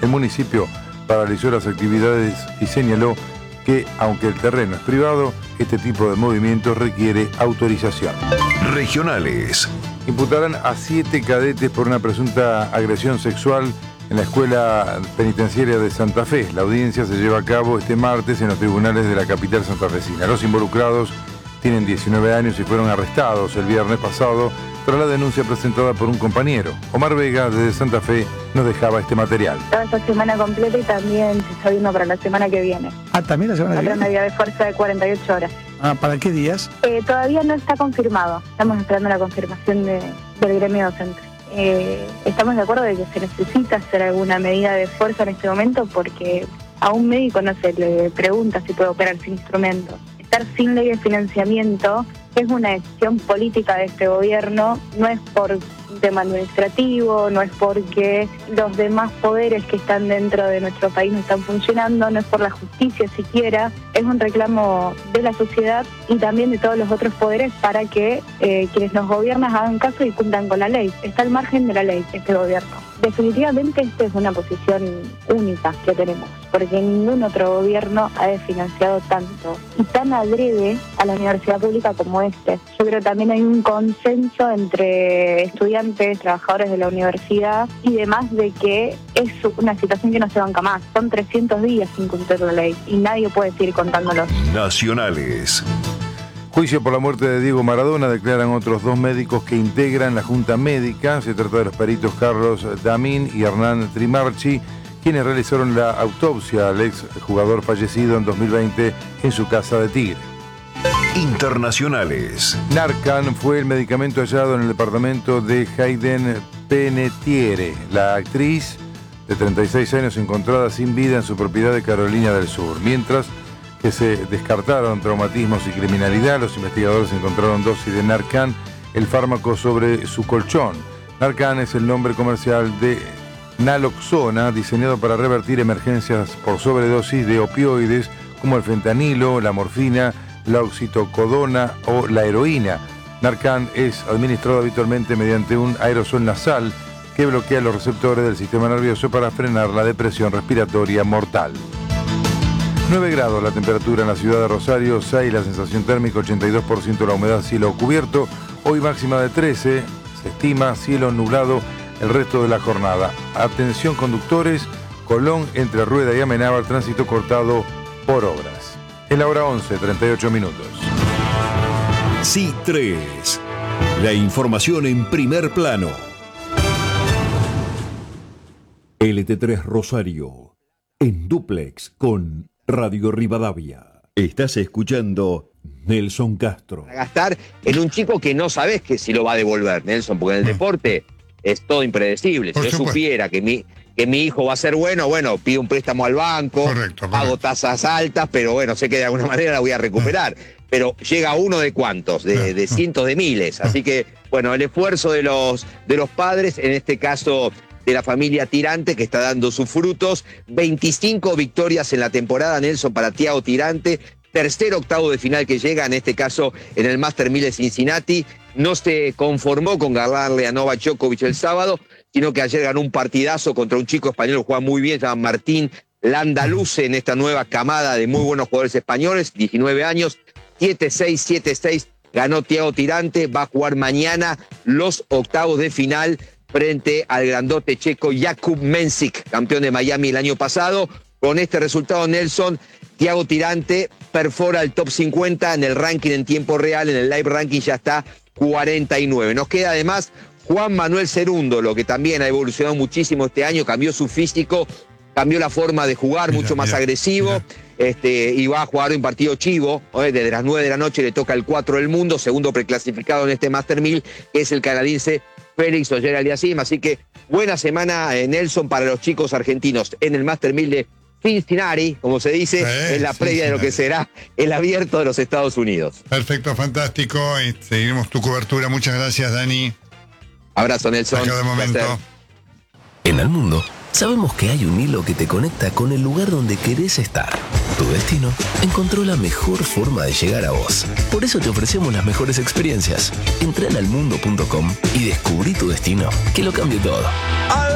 El municipio paralizó las actividades y señaló que, aunque el terreno es privado, este tipo de movimientos requiere autorización. Regionales. Imputarán a 7 cadetes por una presunta agresión sexual en la escuela penitenciaria de Santa Fe. La audiencia se lleva a cabo este martes en los tribunales de la capital santafesina. Los involucrados tienen 19 años y fueron arrestados el viernes pasado tras la denuncia presentada por un compañero. Omar Vega, desde Santa Fe, nos dejaba este material. Toda esta semana completa y también se está viendo para la semana que viene. Ah, ¿también la semana que viene? Otra medida de fuerza de 48 horas. Ah, ¿para qué días? Todavía no está confirmado. Estamos esperando la confirmación del gremio docente. Estamos de acuerdo de que se necesita hacer alguna medida de fuerza en este momento porque a un médico no se le pregunta si puede operar sin instrumentos. Estar sin ley de financiamiento es una decisión política de este gobierno, no es por un tema administrativo, no es porque los demás poderes que están dentro de nuestro país no están funcionando, no es por la justicia siquiera, es un reclamo de la sociedad y también de todos los otros poderes para que quienes nos gobiernan hagan caso y cumplan con la ley. Está al margen de la ley este gobierno. Definitivamente esta es una posición única que tenemos, porque ningún otro gobierno ha desfinanciado tanto y tan adrede a la universidad pública como este. Yo creo que también hay un consenso entre estudiantes, trabajadores de la universidad y demás de que es una situación que no se banca más. Son 300 días sin cumplir la ley y nadie puede seguir contándolos. Nacionales. Juicio por la muerte de Diego Maradona, declaran otros 2 médicos que integran la Junta Médica. Se trata de los peritos Carlos Damín y Hernán Trimarchi, quienes realizaron la autopsia al ex jugador fallecido en 2020 en su casa de Tigre. Internacionales. Narcan fue el medicamento hallado en el departamento de Hayden Panettiere. La actriz de 36 años encontrada sin vida en su propiedad de Carolina del Sur. Mientras que se descartaron traumatismos y criminalidad, los investigadores encontraron dosis de Narcan, el fármaco, sobre su colchón. Narcan es el nombre comercial de naloxona, diseñado para revertir emergencias por sobredosis de opioides como el fentanilo, la morfina, la oxitocodona o la heroína. Narcan es administrado habitualmente mediante un aerosol nasal que bloquea los receptores del sistema nervioso para frenar la depresión respiratoria mortal. 9 grados la temperatura en la ciudad de Rosario, 6 la sensación térmica, 82% la humedad, cielo cubierto. Hoy máxima de 13, se estima cielo nublado el resto de la jornada. Atención conductores, Colón entre Rueda y Amenábar, tránsito cortado por obras. Es la hora 11, 38 minutos. Sí 3. La información en primer plano. LT3 Rosario, en dúplex con Radio Rivadavia. Estás escuchando Nelson Castro. Para gastar en un chico que no sabes que si lo va a devolver, Nelson, porque en el deporte es todo impredecible. Si yo supiera que mi hijo va a ser bueno, pido un préstamo al banco, pago tasas altas, pero bueno, sé que de alguna manera la voy a recuperar. Pero llega uno de cuántos, de cientos de miles. Así que, bueno, el esfuerzo de los padres, en este caso de la familia Tirante, que está dando sus frutos. 25 victorias en la temporada, Nelson, para Thiago Tirante. Tercer octavo de final que llega, en este caso en el Master 1000 de Cincinnati. No se conformó con ganarle a Novak Djokovic el sábado, sino que ayer ganó un partidazo contra un chico español que juega muy bien, se llama Martín Landaluce, en esta nueva camada de muy buenos jugadores españoles, 19 años, 7-6, 7-6, ganó Thiago Tirante. Va a jugar mañana los octavos de final frente al grandote checo Jakub Mensik, campeón de Miami el año pasado. Con este resultado, Nelson, Thiago Tirante perfora el top 50 en el ranking en tiempo real, en el live ranking ya está 49. Nos queda además Juan Manuel Cerundo, lo que también ha evolucionado muchísimo este año, cambió su físico, cambió la forma de jugar, mucho más agresivo. Y va a jugar un partido chivo, desde las 9 de la noche le toca el 4 del mundo, segundo preclasificado en este Master 1000, que es el canadiense Félix Auger-Aliassime. Así que buena semana, Nelson, para los chicos argentinos en el Master 1000 de Cincinnati, como se dice, en la previa de lo que será el Abierto de los Estados Unidos. Perfecto, fantástico. Seguiremos tu cobertura. Muchas gracias, Dani. Abrazo, Nelson. Hasta cada momento. En el mundo, sabemos que hay un hilo que te conecta con el lugar donde querés estar. Tu destino encontró la mejor forma de llegar a vos. Por eso te ofrecemos las mejores experiencias. Entra en almundo.com y descubrí tu destino, que lo cambie todo.